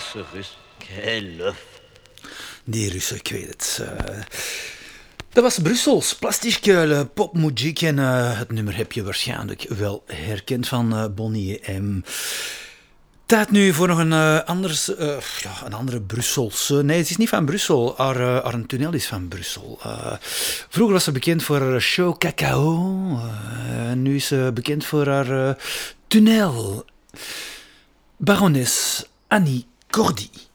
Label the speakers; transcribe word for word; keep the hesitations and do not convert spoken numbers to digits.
Speaker 1: Franse Rus. Quelle.
Speaker 2: Die Russen, ik weet het. Uh, dat was Brussels, Plastiskuilen, popmuziek en uh, het nummer heb je waarschijnlijk wel herkend van uh, Bonnie M. Tijd nu voor nog een, uh, anders, uh, ja, een andere Brusselse. Nee, het is niet van Brussel. Haar, uh, haar tunnel is van Brussel. Uh, vroeger was ze bekend voor haar show Cacao. Uh, nu is ze bekend voor haar uh, tunnel. Baroness Annie Cordy.